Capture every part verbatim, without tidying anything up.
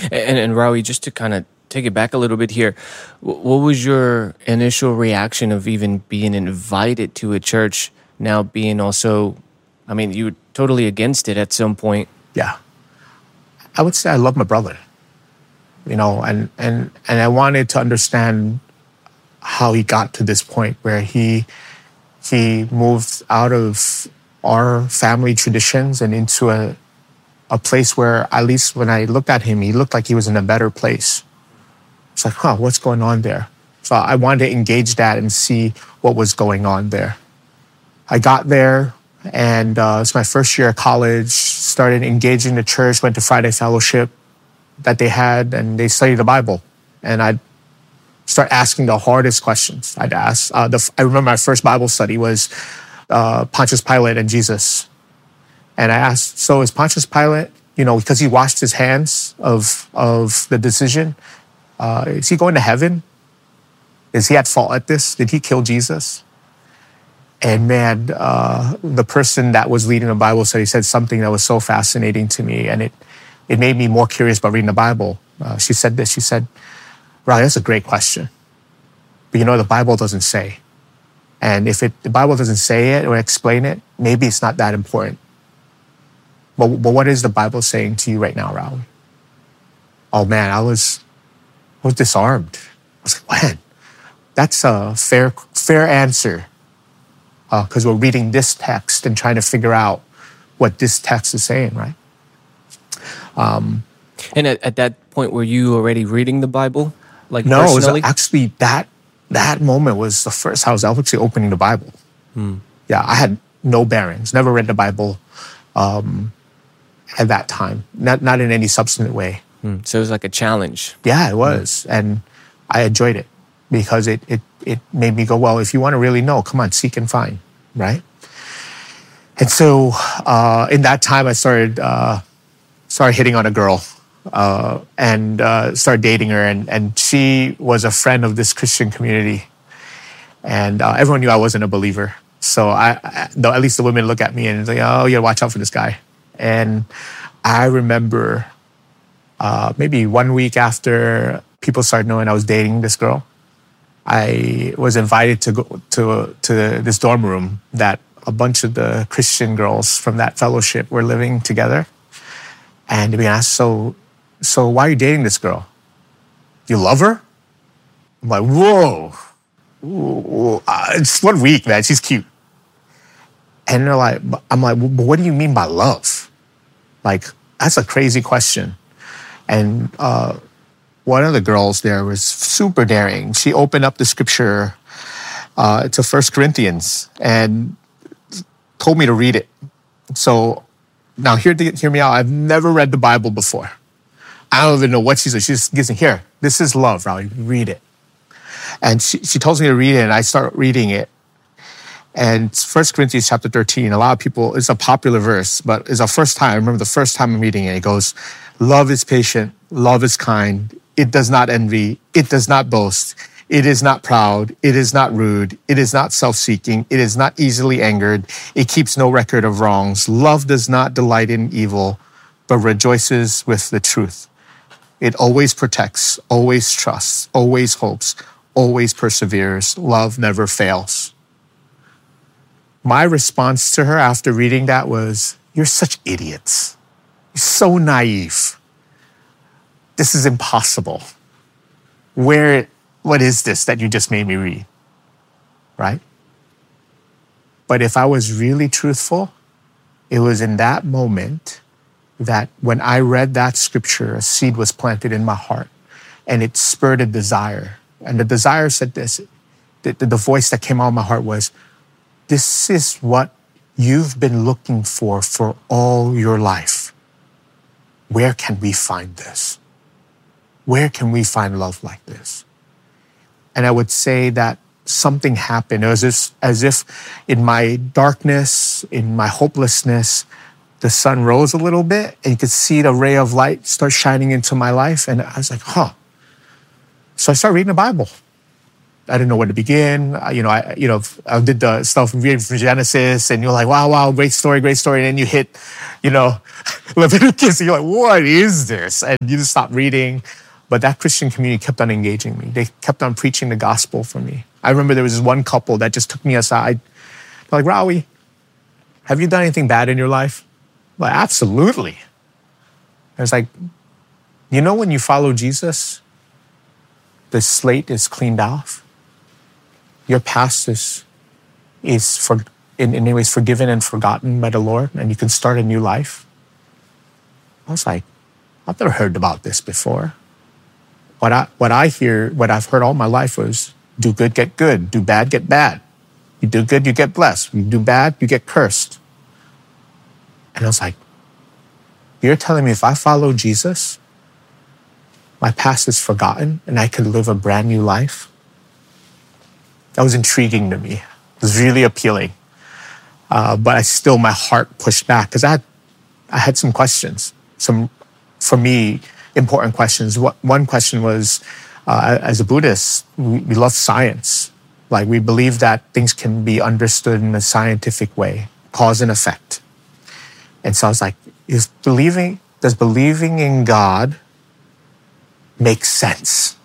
And, and Rawi, just to kind of take it back a little bit here, wh- what was your initial reaction of even being invited to a church, now being also, I mean, you were totally against it at some point. Yeah. I would say I love my brother, you know, and, and, and I wanted to understand how he got to this point where he he moved out of our family traditions and into a a place where, at least when I looked at him, he looked like he was in a better place. It's like, huh, what's going on there? So I wanted to engage that and see what was going on there. I got there, and uh, it's my first year of college, started engaging the church, went to Friday Fellowship that they had, and they studied the Bible. And I'd start asking the hardest questions. I'd ask, uh, the, I remember my first Bible study was uh, Pontius Pilate and Jesus. And I asked, so is Pontius Pilate, you know, because he washed his hands of, of the decision, uh, is he going to heaven? Is he at fault at this? Did he kill Jesus? And man, uh, the person that was leading the Bible study said something that was so fascinating to me, and it, it made me more curious about reading the Bible. Uh, she said this, she said, "Right, that's a great question. But you know, the Bible doesn't say. And if it, the Bible doesn't say it or explain it, maybe it's not that important. But, but what is the Bible saying to you right now, Raul?" Oh man, I was, I was disarmed. I was like, man, that's a fair, fair answer. Because uh, we're reading this text and trying to figure out what this text is saying, right? Um, and at, at that point, were you already reading the Bible? Like no, personally? it was actually that that moment was the first time I was actually opening the Bible. Hmm. Yeah, I had no bearings, never read the Bible um, at that time, not not in any substantive way. Hmm. So it was like a challenge. Yeah, it was, hmm. and I enjoyed it because it it it made me go, well, if you want to really know, come on, seek and find, right? And so uh, in that time, I started uh, started hitting on a girl. Uh, and uh, started dating her, and, and she was a friend of this Christian community, and uh, everyone knew I wasn't a believer. So I, I though at least the women look at me and say, "Oh, you gotta watch out for this guy." And I remember uh, maybe one week after people started knowing I was dating this girl, I was invited to go to to this dorm room that a bunch of the Christian girls from that fellowship were living together, and to be asked, so. So why are you dating this girl? You love her? I'm like, whoa. Ooh, uh, it's one week, man. She's cute. And they're like, I'm like, but what do you mean by love? Like, that's a crazy question. And uh, one of the girls there was super daring. She opened up the scripture uh, to First Corinthians and told me to read it. So now hear, hear me out. I've never read the Bible before. I don't even know what she said. She just gives me, here, this is love, Raul, read it. And she, she tells me to read it, and I start reading it. And First Corinthians chapter thirteen, a lot of people, it's a popular verse, but it's the first time, I remember the first time I'm reading it, it goes, love is patient, love is kind, it does not envy, it does not boast, it is not proud, it is not rude, it is not self-seeking, it is not easily angered, it keeps no record of wrongs. Love does not delight in evil, but rejoices with the truth. It always protects, always trusts, always hopes, always perseveres. Love never fails. My response to her after reading that was, you're such idiots. You're so naive. This is impossible. Where, what is this that you just made me read? Right? But if I was really truthful, it was in that moment that when I read that scripture, a seed was planted in my heart and it spurred a desire. And the desire said this, the, the voice that came out of my heart was, this is what you've been looking for for all your life. Where can we find this? Where can we find love like this? And I would say that something happened. It was as, as if in my darkness, in my hopelessness, the sun rose a little bit and you could see the ray of light start shining into my life. And I was like, huh. So I started reading the Bible. I didn't know where to begin. Uh, you know, I you know I did the stuff reading from Genesis, and you're like, wow, wow, great story, great story. And then you hit, you know, Leviticus, and you're like, what is this? And you just stop reading. But that Christian community kept on engaging me. They kept on preaching the gospel for me. I remember there was this one couple that just took me aside. They're like, Rawi, have you done anything bad in your life? I'm like, absolutely. I was like, you know, when you follow Jesus, the slate is cleaned off. Your past is, is for, in, in many ways forgiven and forgotten by the Lord, and you can start a new life. I was like, I've never heard about this before. What I, what I hear, what I've heard all my life was, do good, get good. Do bad, get bad. You do good, you get blessed. You do bad, you get cursed. And I was like, you're telling me if I follow Jesus, my past is forgotten and I could live a brand new life? That was intriguing to me. It was really appealing. Uh, but I still, my heart pushed back because I had, I had some questions, some, for me, important questions. What, one question was, uh, as a Buddhist, we, we love science. Like we believe that things can be understood in a scientific way, cause and effect. And so I was like, is believing, does believing in God make sense?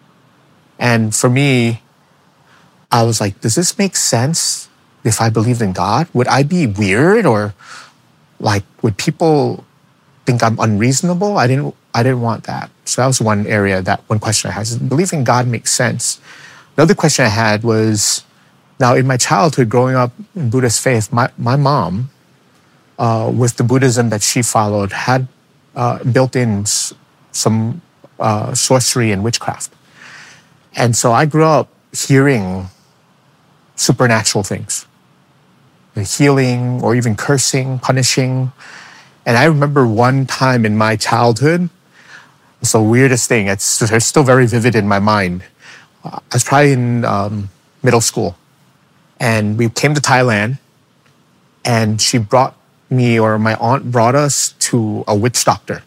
And for me, I was like, does this make sense if I believed in God? Would I be weird, or like, would people think I'm unreasonable? I didn't, I didn't want that. So that was one area, that one question I had. Does believing in God make sense? Another question I had was, now in my childhood growing up in Buddhist faith, my, my mom, uh, with the Buddhism that she followed, had uh, built in s- some uh, sorcery and witchcraft. And so I grew up hearing supernatural things, healing or even cursing, punishing. And I remember one time in my childhood, it's the weirdest thing. It's, it's still very vivid in my mind. I was probably in um, middle school, and we came to Thailand, and she brought me, or my aunt brought us to a witch doctor.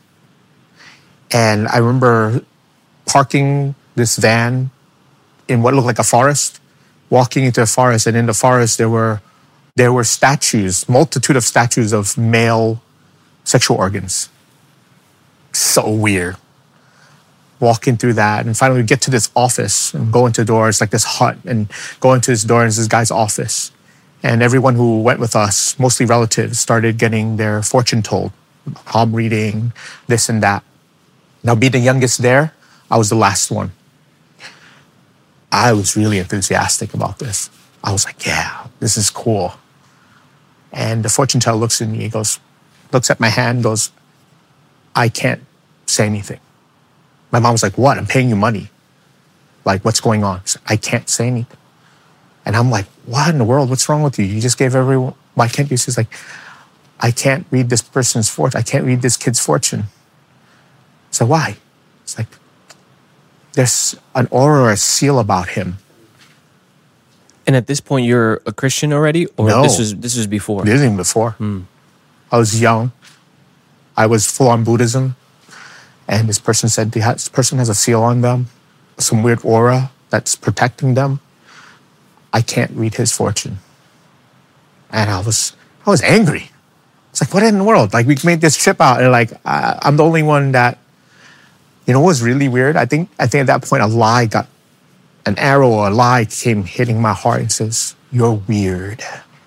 And I remember parking this van in what looked like a forest, walking into a forest, and in the forest there were there were statues, multitude of statues of male sexual organs. So weird. Walking through that, and finally we get to this office and go into the door. It's like this hut, and go into this door, and it's this guy's office. And everyone who went with us, mostly relatives, started getting their fortune told, palm reading, this and that. Now, being the youngest there, I was the last one. I was really enthusiastic about this. I was like, yeah, this is cool. And the fortune teller looks at me, he goes, looks at my hand, goes, I can't say anything. My mom was like, what? I'm paying you money. Like, what's going on? Said, I can't say anything. And I'm like, what in the world? What's wrong with you? You just gave everyone, why can't you? She's like, I can't read this person's fortune. I can't read this kid's fortune. So why? It's like, there's an aura or a seal about him. And at this point, you're a Christian already, or No. this was this was before? This isn't before. Hmm. I was young. I was full on Buddhism. And this person said, this person has a seal on them, some weird aura that's protecting them. I can't read his fortune. And I was, I was angry. It's like, what in the world? Like, we made this trip out, and like, I, I'm the only one that, you know, what was really weird? I think, I think at that point, a lie got, an arrow or a lie came hitting my heart and says, you're weird.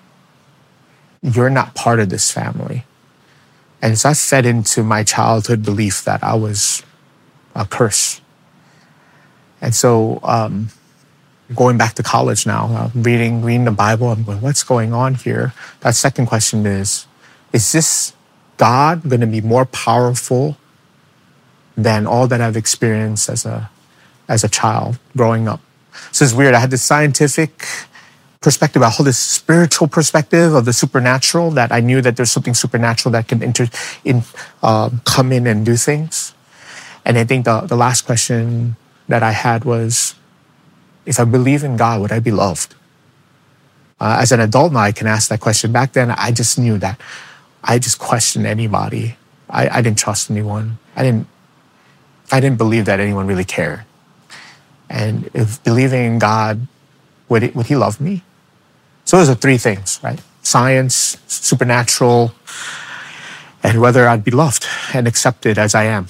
You're not part of this family. And so I fed into my childhood belief that I was a curse. And so um, going back to college now, uh, reading, reading the Bible, I'm going, what's going on here? That second question is, is this God going to be more powerful than all that I've experienced as a, as a child growing up? So it's weird. I had this scientific perspective, I hold this spiritual perspective of the supernatural, that I knew that there's something supernatural that can enter in, um, come in and do things. And I think the, the last question that I had was, if I believe in God, would I be loved? Uh, as an adult now, I can ask that question. Back then, I just knew that I just questioned anybody. I, I didn't trust anyone. I didn't, I didn't believe that anyone really cared. And if believing in God, would, it, would he love me? So those are three things, right? Science, supernatural, and whether I'd be loved and accepted as I am.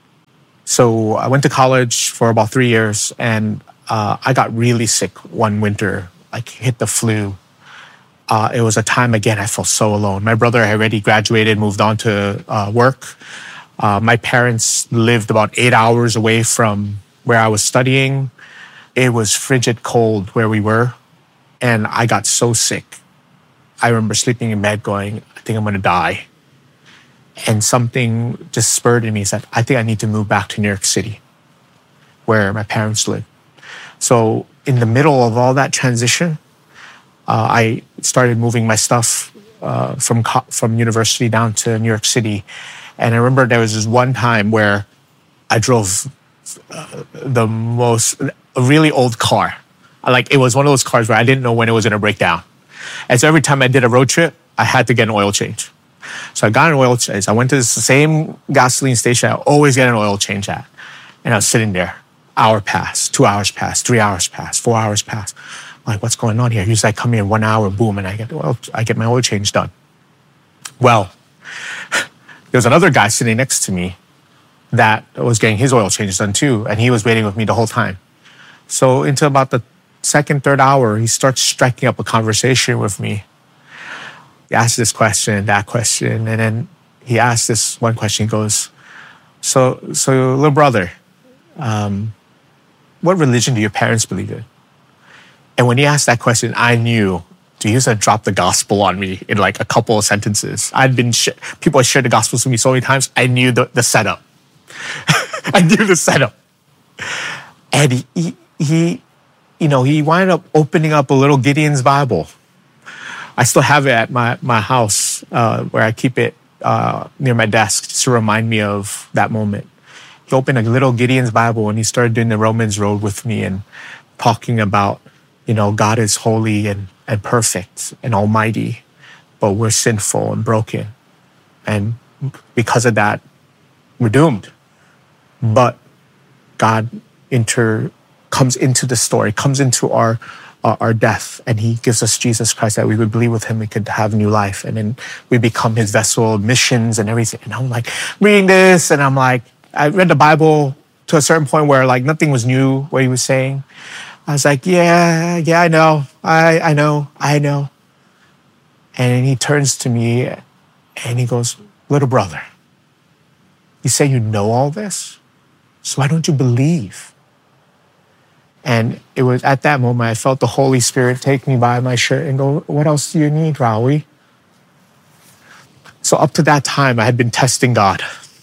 So I went to college for about three years, and uh, I got really sick one winter, like hit the flu. Uh, it was a time, again, I felt so alone. My brother had already graduated, moved on to uh, work. Uh, my parents lived about eight hours away from where I was studying. It was frigid cold where we were, and I got so sick. I remember sleeping in bed going, I think I'm going to die. And something just spurred in me, said, I think I need to move back to New York City, where my parents live. So in the middle of all that transition, uh, I started moving my stuff uh, from co- from university down to New York City. And I remember there was this one time where I drove uh, the most, a really old car. Like, it was one of those cars where I didn't know when it was going to break down. And so every time I did a road trip, I had to get an oil change. So I got an oil change. I went to the same gasoline station I always get an oil change at. And I was sitting there. Hour passed, two hours passed, three hours passed, four hours passed. I'm like, what's going on here? Usually I come here in one hour, boom, and I get the oil, I get my oil change done. Well, there was another guy sitting next to me that was getting his oil change done too, and he was waiting with me the whole time. So into about the second, third hour, he starts striking up a conversation with me. He asked this question, that question, and then he asked this one question. He goes, so, so little brother, um, what religion do your parents believe in? And when he asked that question, I knew, dude, he was going to drop the gospel on me in like a couple of sentences. I'd been, sh- people had shared the gospel with me so many times, I knew the, the setup. I knew the setup. And he, he, he, you know, he wound up opening up a little Gideon's Bible. I still have it at my, my house uh, where I keep it uh, near my desk just to remind me of that moment. He opened a little Gideon's Bible and he started doing the Romans Road with me and talking about, you know, God is holy and, and perfect and almighty, but we're sinful and broken. And because of that, we're doomed. But God inter comes into the story, comes into our uh, our death, and he gives us Jesus Christ that we would believe with him, we could have new life. And then we become his vessel of missions and everything. And I'm like reading this, and I'm like, I read the Bible to a certain point where like nothing was new, what he was saying. I was like, yeah, yeah, I know. I, I know, I know. And then he turns to me and he goes, little brother, you say you know all this? So why don't you believe? And it was at that moment, I felt the Holy Spirit take me by my shirt and go, what else do you need, Rawi? So up to that time, I had been testing God.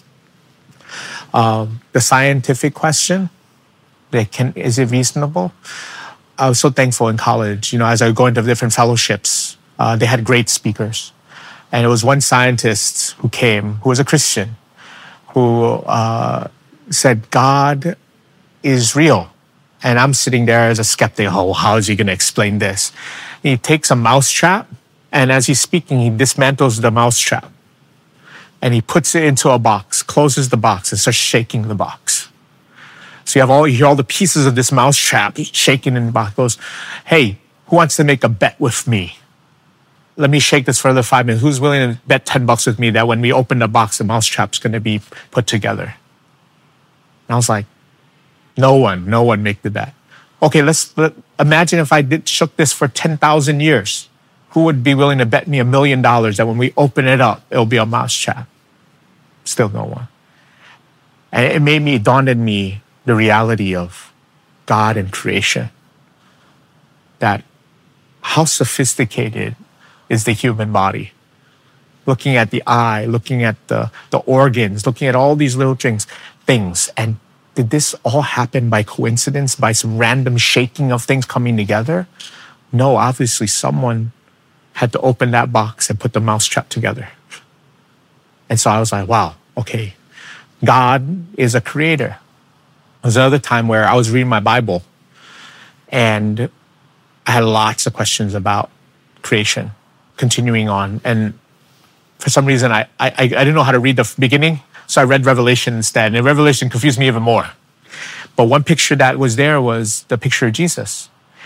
Um, the scientific question, like, can, is it reasonable? I was so thankful in college. You know, as I would go into different fellowships, uh, they had great speakers. And it was one scientist who came, who was a Christian, who uh, said, God is real. And I'm sitting there as a skeptic. Oh, how is he going to explain this? He takes a mousetrap, and as he's speaking, he dismantles the mousetrap. And he puts it into a box, closes the box, and starts shaking the box. So you have all, you hear all the pieces of this mousetrap shaking in the box. Goes, hey, who wants to make a bet with me? Let me shake this for another five minutes. Who's willing to bet ten bucks with me that when we open the box, the mousetrap's going to be put together? And I was like, no one, no one make the bet. Okay, let's let, imagine if I did shook this for ten thousand years. Who would be willing to bet me a million dollars that when we open it up, it'll be a mousetrap? Still no one. And it made me, it dawned on me the reality of God and creation. That how sophisticated is the human body? Looking at the eye, looking at the, the organs, looking at all these little things, things. And did this all happen by coincidence, by some random shaking of things coming together? No, obviously someone had to open that box and put the mousetrap together. And so I was like, wow, okay, God is a creator. There was another time where I was reading my Bible and I had lots of questions about creation, continuing on. And for some reason, I, I, I didn't know how to read the beginning, so I read Revelation instead. And Revelation confused me even more. But one picture that was there was the picture of Jesus.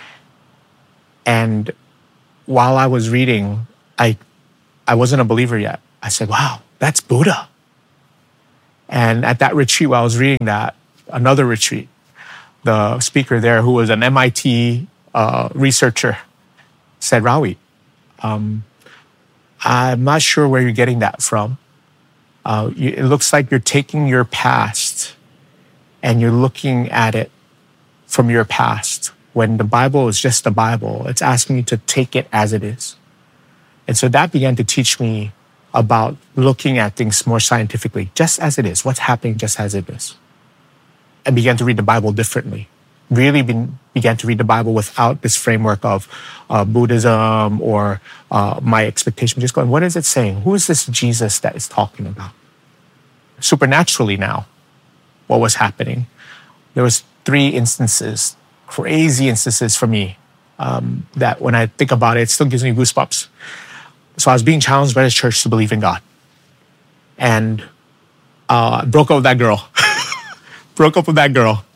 And while I was reading, I, I wasn't a believer yet. I said, wow, that's Buddha. And at that retreat, while I was reading that, another retreat, the speaker there, who was an M I T uh, researcher, said, Rawi, um, I'm not sure where you're getting that from. Uh, you, it looks like you're taking your past and you're looking at it from your past. When the Bible is just the Bible, it's asking you to take it as it is. And so that began to teach me about looking at things more scientifically, just as it is, what's happening just as it is. I began to read the Bible differently. Really been, began to read the Bible without this framework of uh, Buddhism or uh, my expectation. Just going, what is it saying? Who is this Jesus that is talking about? Supernaturally now, what was happening? There was three instances, crazy instances for me, um, that when I think about it, it still gives me goosebumps. So I was being challenged by the church to believe in God. And uh, I broke up with that girl. broke up with that girl.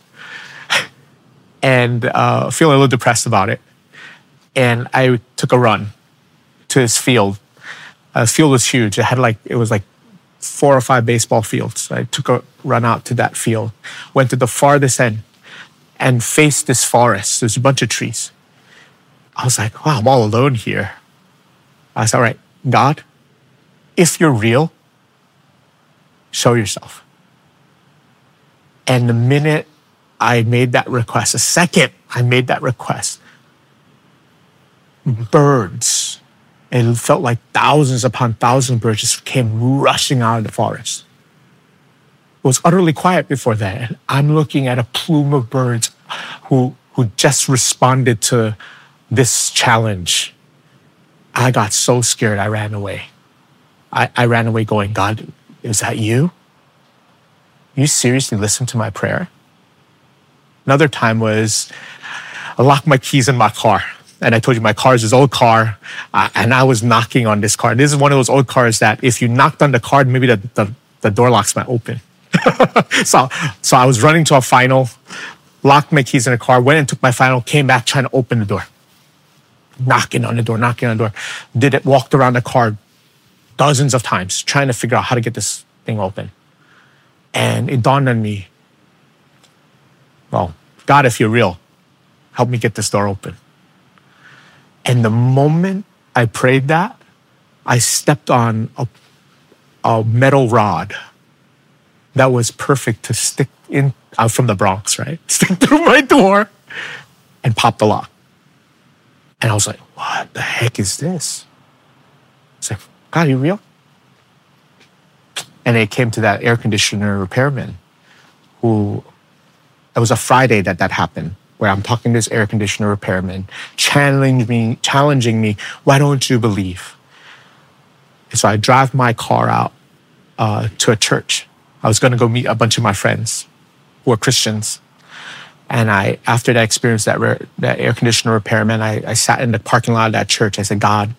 And uh, feeling a little depressed about it. And I took a run to this field. Uh, the field was huge. It had like, it was like four or five baseball fields. I took a run out to that field, went to the farthest end and faced this forest. There's a bunch of trees. I was like, wow, I'm all alone here. I said, all right, God, if you're real, show yourself. And the minute I made that request, the second I made that request, birds, it felt like thousands upon thousands of birds just came rushing out of the forest. It was utterly quiet before that. And I'm looking at a plume of birds who, who just responded to this challenge. I got so scared, I ran away. I, I ran away going, God, is that you? You seriously listened to my prayer? Another time was, I locked my keys in my car. And I told you my car is this old car. Uh, and I was knocking on this car. This is one of those old cars that if you knocked on the car, maybe the, the, the door locks might open. so, so I was running to a final, locked my keys in the car, went and took my final, came back trying to open the door. Knocking on the door, knocking on the door. Did it, walked around the car dozens of times, trying to figure out how to get this thing open. And it dawned on me, well, God, if you're real, help me get this door open. And the moment I prayed that, I stepped on a, a metal rod that was perfect to stick in, I'm from the Bronx, right? Stick through my door and pop the lock. And I was like, what the heck is this? It's like, God, are you real? And it came to that air conditioner repairman who, it was a Friday that that happened, where I'm talking to this air conditioner repairman, challenging me, challenging me, why don't you believe? And so I drive my car out uh, to a church. I was going to go meet a bunch of my friends who are Christians. And I, after that experience, that, re- that air conditioner repairman, I, I sat in the parking lot of that church. I said, God,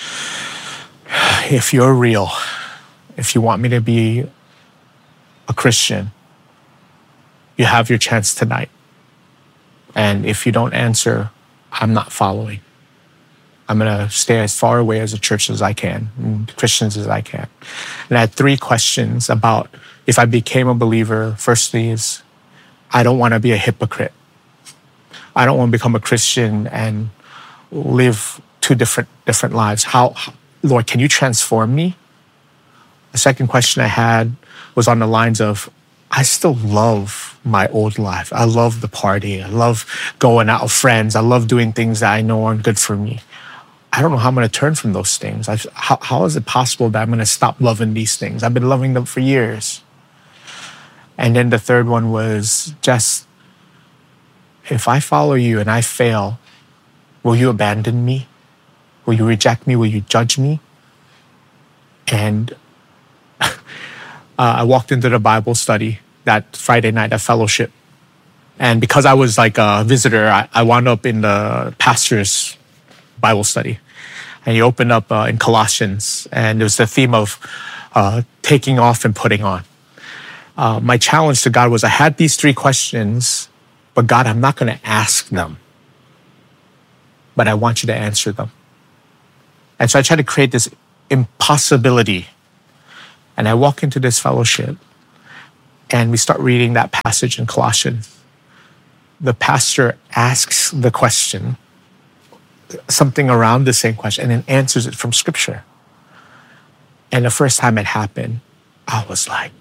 if you're real, if you want me to be a Christian, you have your chance tonight. And if you don't answer, I'm not following. I'm going to stay as far away as the church as I can, and Christians as I can. And I had three questions about if I became a believer. Firstly is, I don't want to be a hypocrite. I don't want to become a Christian and live two different different lives. How, Lord, can you transform me? The second question I had was on the lines of, I still love my old life. I love the party. I love going out with friends. I love doing things that I know aren't good for me. I don't know how I'm going to turn from those things. I've, how, how is it possible that I'm going to stop loving these things? I've been loving them for years. And then the third one was just, if I follow you and I fail, will you abandon me? Will you reject me? Will you judge me? And uh, I walked into the Bible study that Friday night at fellowship. And because I was like a visitor, I, I wound up in the pastor's Bible study. And he opened up uh, in Colossians, and it was the theme of uh, taking off and putting on. uh, my challenge to God was I had these three questions, but God, I'm not going to ask them, but I want you to answer them. And so I tried to create this impossibility. And I walk into this fellowship and we start reading that passage in Colossians. The pastor asks the question, something around the same question, and then answers it from scripture. And the first time it happened, I was like,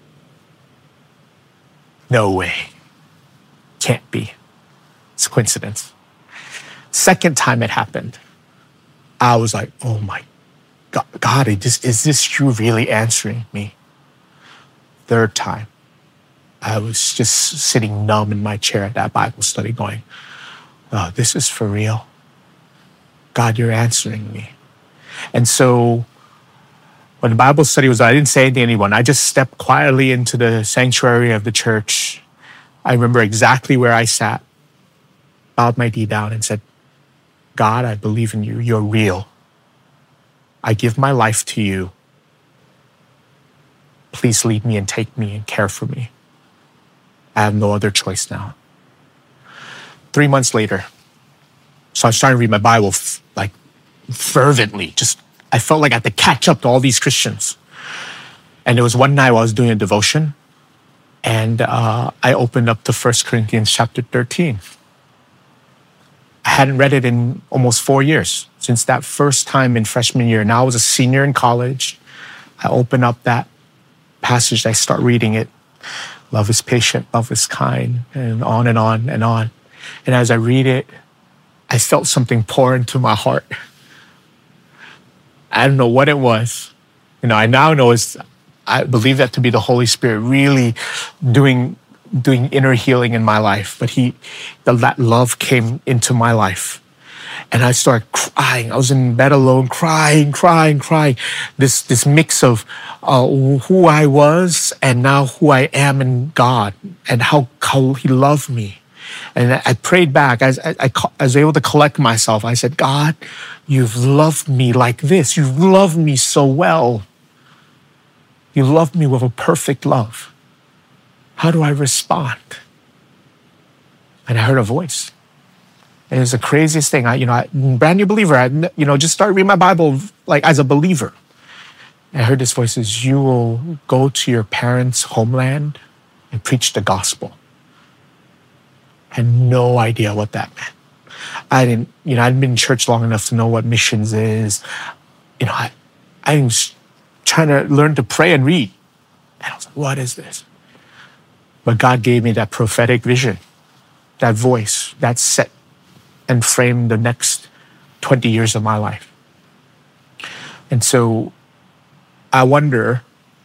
no way. Can't be. It's a coincidence. Second time it happened, I was like, oh my God, God, is, is this you really answering me? Third time, I was just sitting numb in my chair at that Bible study going, oh, this is for real. God, you're answering me. And so when the Bible study was, I didn't say anything to anyone. I just stepped quietly into the sanctuary of the church. I remember exactly where I sat, bowed my knee down and said, God, I believe in you. You're real. I give my life to you. Please lead me and take me and care for me. I have no other choice now. Three months later, so I was trying to read my Bible f- like fervently. Just, I felt like I had to catch up to all these Christians. And there was one night I was doing a devotion, and uh, I opened up to First Corinthians chapter thirteen. I hadn't read it in almost four years, since that first time in freshman year. Now I was a senior in college. I open up that passage, I start reading it. Love is patient, love is kind, and on and on and on. And as I read it, I felt something pour into my heart. I don't know what it was. You know, I now know it's, I believe that to be the Holy Spirit really doing doing inner healing in my life. But he, the, that love came into my life. And I started crying. I was in bed alone, crying, crying, crying. This this mix of uh, who I was and now who I am in God, and how, how he loved me. And I, I prayed back. As I, I, I was able to collect myself. I said, God, you've loved me like this. You've loved me so well. You loved me with a perfect love. How do I respond? And I heard a voice. And it was the craziest thing. I, you know, I, brand new believer. I, you know, just started reading my Bible like as a believer. And I heard this voice says, "You will go to your parents' homeland and preach the gospel." I had no idea what that meant. I didn't, you know, I hadn't been in church long enough to know what missions is. You know, I, I was trying to learn to pray and read. And I was like, what is this? But God gave me that prophetic vision, that voice, that set and framed the next twenty years of my life. And so I wonder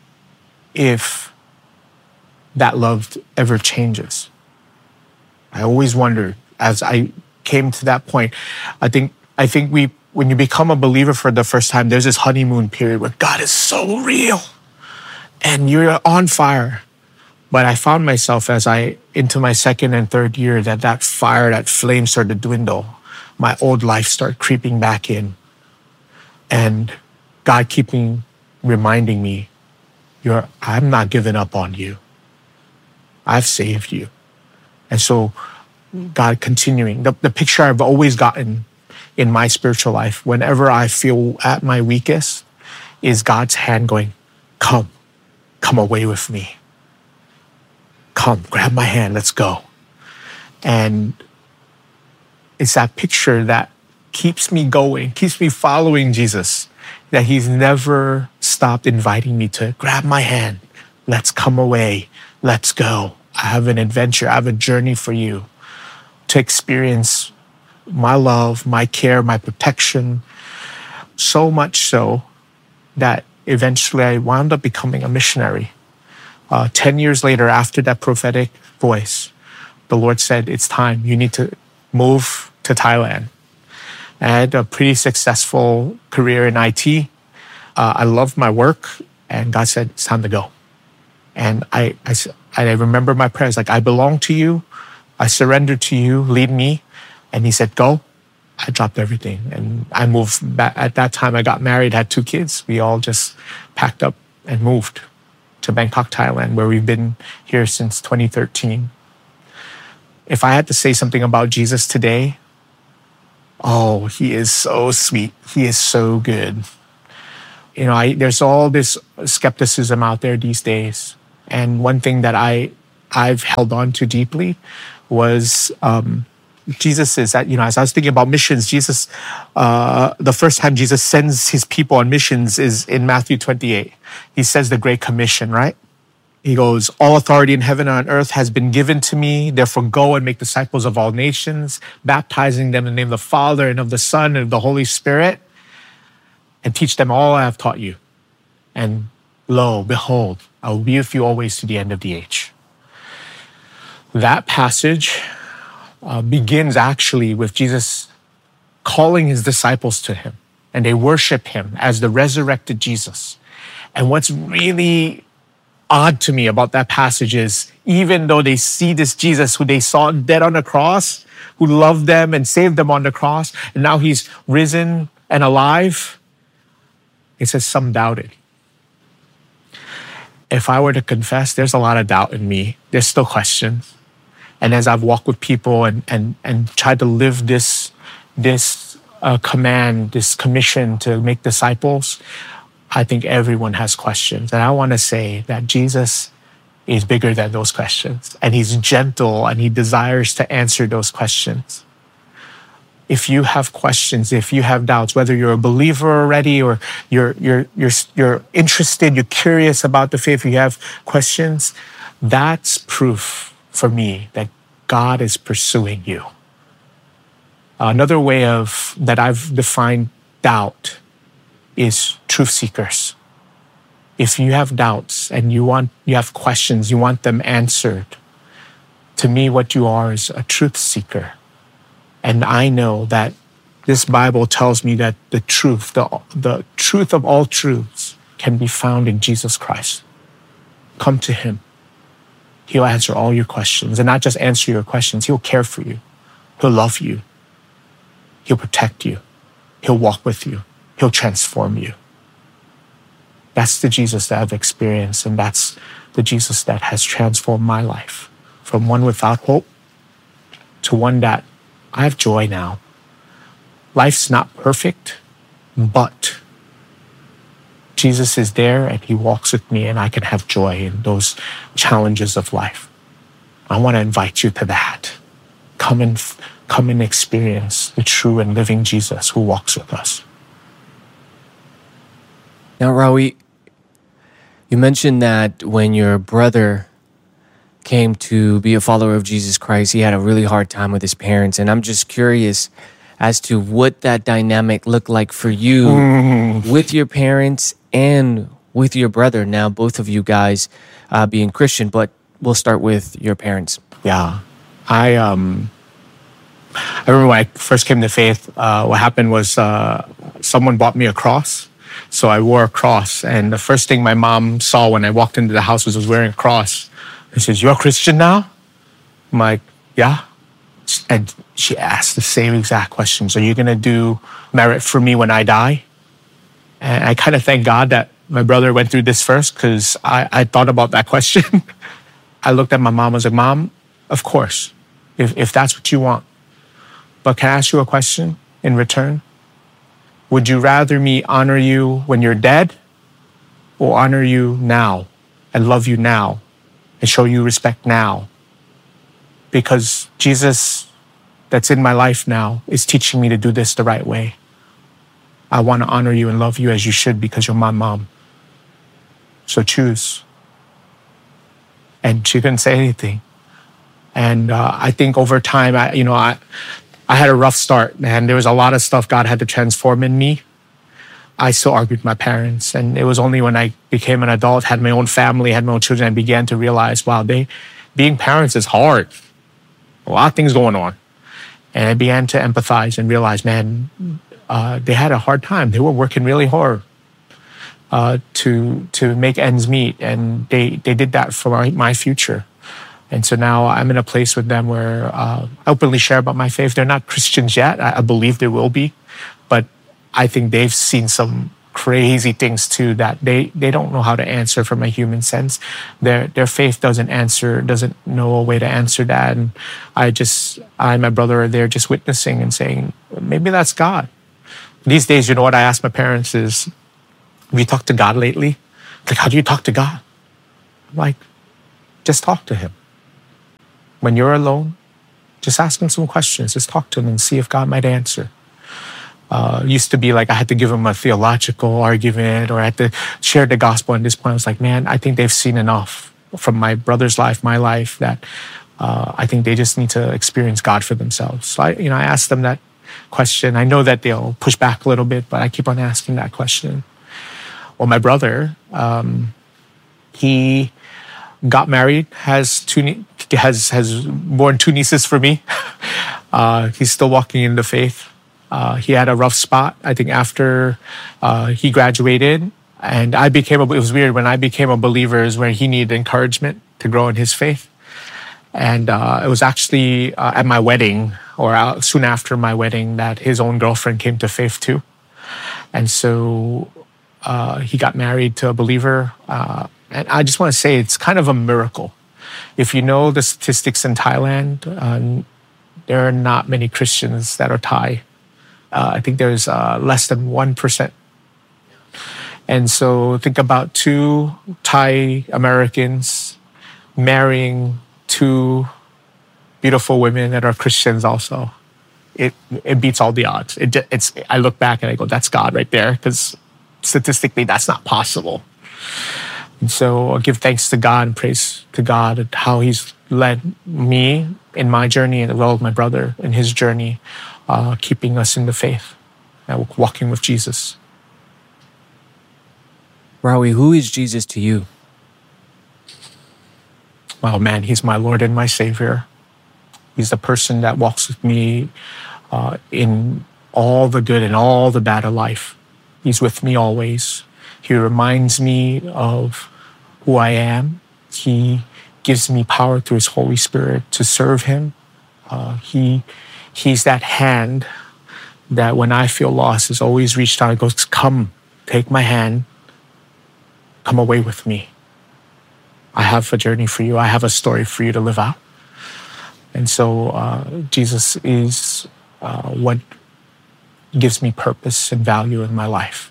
if that love ever changes. I always wondered as I came to that point. I think I think we when you become a believer for the first time, there's this honeymoon period where God is so real and you're on fire. But I found myself as I, into my second and third year, that that fire, that flame started to dwindle. My old life started creeping back in. And God keeping reminding me, You're, I'm not giving up on you. I've saved you. And so God continuing, the, the picture I've always gotten in my spiritual life, whenever I feel at my weakest, is God's hand going, come, come away with me. Come, grab my hand, let's go. And it's that picture that keeps me going, keeps me following Jesus, that he's never stopped inviting me to grab my hand. Let's come away. Let's go. I have an adventure. I have a journey for you to experience my love, my care, my protection. So much so that eventually I wound up becoming a missionary. Uh, Ten years later, after that prophetic voice, the Lord said, it's time. You need to move to Thailand. I had a pretty successful career in I T. Uh, I loved my work, and God said, it's time to go. And I, I, I remember my prayers, like, I belong to you. I surrender to you. Lead me. And he said, go. I dropped everything. And I moved back. At that time, I got married, had two kids. We all just packed up and moved. to Bangkok, Thailand, where we've been here since twenty thirteen. If I had to say something about Jesus today, oh, he is so sweet. He is so good. You know, I, there's all this skepticism out there these days. And one thing that I, I've held on to deeply was um, Jesus is that, you know, as I was thinking about missions, Jesus, uh, the first time Jesus sends his people on missions is in Matthew twenty-eight. He says the Great Commission, right? He goes, all authority in heaven and on earth has been given to me. Therefore, go and make disciples of all nations, baptizing them in the name of the Father and of the Son and of the Holy Spirit, and teach them all I have taught you. And lo, behold, I will be with you always to the end of the age. That passage uh, begins actually with Jesus calling his disciples to him, and they worship him as the resurrected Jesus. And what's really odd to me about that passage is, even though they see this Jesus who they saw dead on the cross, who loved them and saved them on the cross, and now he's risen and alive, it says some doubted. If I were to confess, there's a lot of doubt in me. There's still questions. And as I've walked with people and and and tried to live this, this uh, command, this commission to make disciples, I think everyone has questions. And I want to say that Jesus is bigger than those questions. And he's gentle and he desires to answer those questions. If you have questions, if you have doubts, whether you're a believer already or you're, you're, you're, you're interested, you're curious about the faith, you have questions, that's proof for me that God is pursuing you. Another way of that I've defined doubt is truth seekers. If you have doubts and you want, you have questions, you want them answered, to me, what you are is a truth seeker. And I know that this Bible tells me that the truth, the, the truth of all truths can be found in Jesus Christ. Come to him. He'll answer all your questions, and not just answer your questions. He'll care for you. He'll love you. He'll protect you. He'll walk with you. He'll transform you. That's the Jesus that I've experienced, and that's the Jesus that has transformed my life from one without hope to one that I have joy now. Life's not perfect, but Jesus is there and he walks with me, and I can have joy in those challenges of life. I want to invite you to that. Come and, come and experience the true and living Jesus who walks with us. Now, Rawi, you mentioned that when your brother came to be a follower of Jesus Christ, he had a really hard time with his parents. And I'm just curious as to what that dynamic looked like for you mm. with your parents and with your brother. Now, both of you guys uh, being Christian, but we'll start with your parents. Yeah. I um, I remember when I first came to faith, uh, what happened was uh, someone bought me a cross. So I wore a cross. And the first thing my mom saw when I walked into the house was I was wearing a cross. She says, "You're a Christian now?" I'm like, "Yeah." And she asked the same exact questions. "Are you going to do merit for me when I die?" And I kind of thank God that my brother went through this first, because I, I thought about that question. I looked at my mom and was like, "Mom, of course, if, if that's what you want. But can I ask you a question in return? Would you rather me honor you when you're dead, or honor you now and love you now and show you respect now? Because Jesus that's in my life now is teaching me to do this the right way. I want to honor you and love you as you should, because you're my mom. So choose." And she didn't say anything. And uh, I think over time, I, you know, I, I had a rough start, and there was a lot of stuff God had to transform in me. I still argued with my parents, and it was only when I became an adult, had my own family, had my own children, I began to realize, wow, they, being parents is hard. A lot of things going on. And I began to empathize and realize, man, uh, they had a hard time. They were working really hard uh, to to make ends meet, and they, they did that for my, my future. And so now I'm in a place with them where uh, I openly share about my faith. They're not Christians yet. I, I believe they will be. But I think they've seen some crazy things too that they, they don't know how to answer from a human sense. Their their faith doesn't answer, doesn't know a way to answer that. And I just, I and my brother are there just witnessing and saying, maybe that's God. These days, you know what I ask my parents is, have you talked to God lately? Like, how do you talk to God? I'm like, just talk to him. When you're alone, just ask him some questions. Just talk to him and see if God might answer. Uh, it used to be like I had to give him a theological argument or I had to share the gospel. And at this point, I was like, man, I think they've seen enough from my brother's life, my life, that uh, I think they just need to experience God for themselves. So I, you know, I asked them that question. I know that they'll push back a little bit, but I keep on asking that question. Well, my brother, um, he got married, has two nie- has has born two nieces for me. Uh, he's still walking in the faith. Uh, he had a rough spot, I think, after uh, he graduated, and I became a. It was weird when I became a believer is where he needed encouragement to grow in his faith, and uh, it was actually uh, at my wedding or uh, soon after my wedding that his own girlfriend came to faith too, and so. Uh, he got married to a believer. Uh, and I just want to say it's kind of a miracle. If you know the statistics in Thailand, uh, there are not many Christians that are Thai. Uh, I think there's uh, less than one percent. And so think about two Thai Americans marrying two beautiful women that are Christians also. It it beats all the odds. It, it's. I look back and I go, that's God right there, because statistically, that's not possible. And so I'll give thanks to God and praise to God at how he's led me in my journey and as well as my brother in his journey, uh, keeping us in the faith and walking with Jesus. Rawi, who is Jesus to you? Oh man, he's my Lord and my Savior. He's the person that walks with me uh, in all the good and all the bad of life. He's with me always. He reminds me of who I am. He gives me power through his Holy Spirit to serve him. Uh, he, he's that hand that when I feel lost has always reached out and goes, come, take my hand, come away with me. I have a journey for you. I have a story for you to live out. And so uh, Jesus is uh, what gives me purpose and value in my life.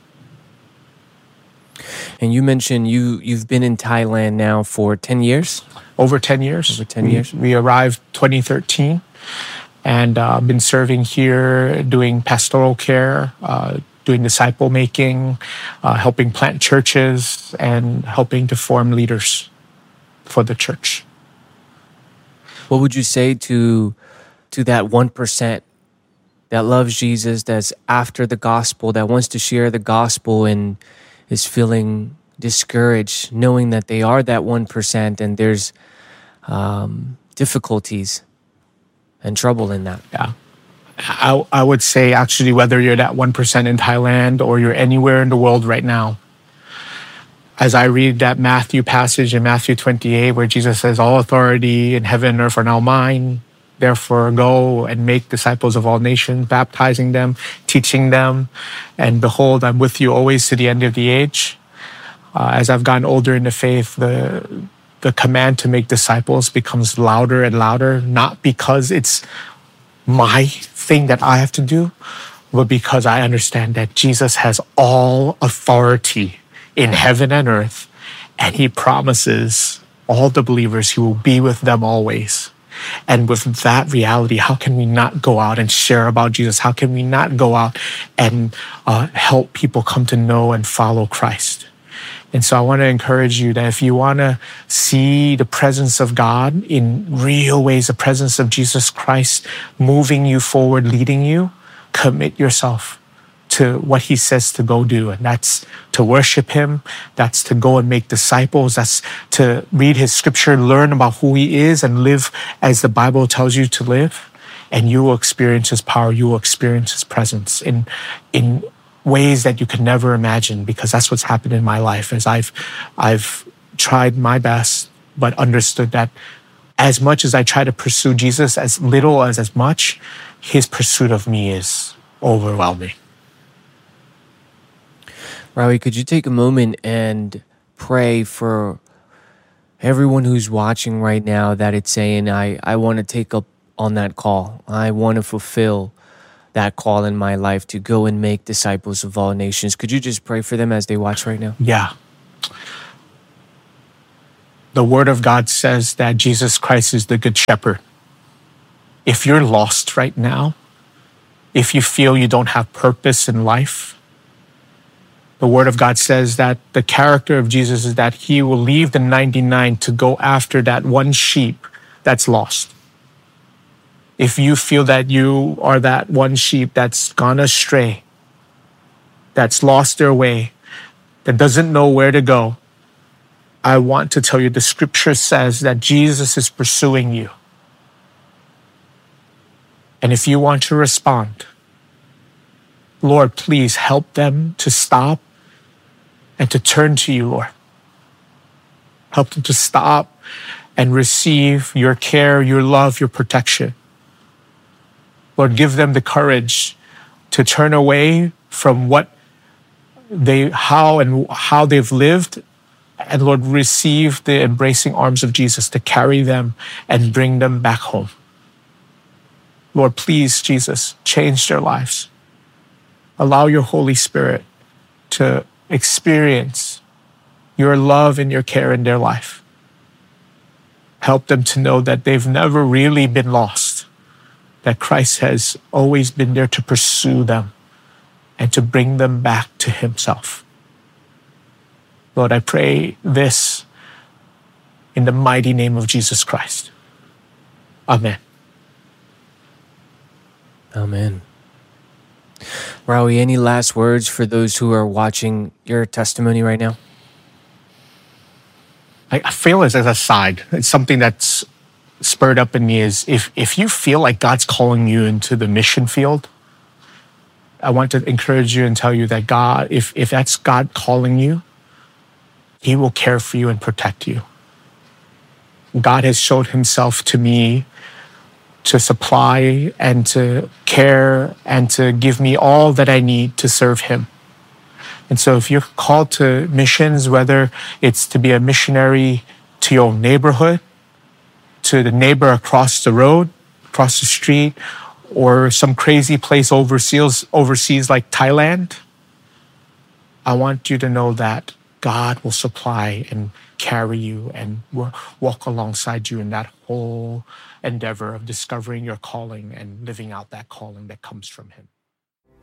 And you mentioned you, you've been in Thailand now for ten years? Over ten years. Over ten years. We, we arrived twenty thirteen and uh, been serving here, doing pastoral care, uh, doing disciple making, uh, helping plant churches, and helping to form leaders for the church. What would you say to, to that one percent that loves Jesus, that's after the gospel, that wants to share the gospel and is feeling discouraged, knowing that they are that one percent and there's um, difficulties and trouble in that? Yeah. I, I would say actually whether you're that one percent in Thailand or you're anywhere in the world right now, as I read that Matthew passage in Matthew twenty-eight where Jesus says, all authority in heaven and earth are now mine, therefore go and make disciples of all nations, baptizing them, teaching them, and behold, I'm with you always to the end of the age. Uh, as I've gotten older in the faith, the, the command to make disciples becomes louder and louder, not because it's my thing that I have to do, but because I understand that Jesus has all authority in heaven and earth, and he promises all the believers he will be with them always. And with that reality, how can we not go out and share about Jesus? How can we not go out and uh, help people come to know and follow Christ? And so I want to encourage you that if you want to see the presence of God in real ways, the presence of Jesus Christ moving you forward, leading you, commit yourself to what he says to go do. And that's to worship him. That's to go and make disciples. That's to read his scripture, learn about who he is, and live as the Bible tells you to live. And you will experience his power. You will experience his presence in, in ways that you could never imagine, because that's what's happened in my life as I've, I've tried my best, but understood that as much as I try to pursue Jesus, as little as as much, his pursuit of me is overwhelming. Rawi, could you take a moment and pray for everyone who's watching right now that it's saying, I, I want to take up on that call. I want to fulfill that call in my life to go and make disciples of all nations. Could you just pray for them as they watch right now? Yeah. The Word of God says that Jesus Christ is the Good Shepherd. If you're lost right now, if you feel you don't have purpose in life, the Word of God says that the character of Jesus is that he will leave the ninety-nine to go after that one sheep that's lost. If you feel that you are that one sheep that's gone astray, that's lost their way, that doesn't know where to go, I want to tell you the scripture says that Jesus is pursuing you. And if you want to respond, Lord, please help them to stop and to turn to you, Lord. Help them to stop and receive your care, your love, your protection. Lord, give them the courage to turn away from what they, how and how they've lived, and Lord, receive the embracing arms of Jesus to carry them and bring them back home. Lord, please, Jesus, change their lives. Allow your Holy Spirit to experience your love and your care in their life. Help them to know that they've never really been lost, that Christ has always been there to pursue them and to bring them back to himself. Lord, I pray this in the mighty name of Jesus Christ. Amen. Amen. Rawi, any last words for those who are watching your testimony right now? I I feel as an aside, it's something that's spurred up in me is if, if you feel like God's calling you into the mission field, I want to encourage you and tell you that God, if, if that's God calling you, he will care for you and protect you. God has showed himself to me to supply and to care and to give me all that I need to serve him. And so if you're called to missions, whether it's to be a missionary to your neighborhood, to the neighbor across the road, across the street, or some crazy place overseas, overseas like Thailand, I want you to know that God will supply and carry you and walk alongside you in that whole endeavor of discovering your calling and living out that calling that comes from him.